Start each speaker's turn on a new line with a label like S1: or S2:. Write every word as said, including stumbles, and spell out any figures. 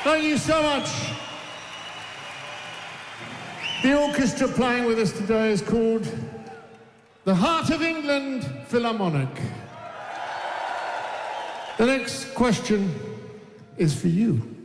S1: Thank you so much. The orchestra playing with us today is called the Heart of England Philharmonic. The next question is for you.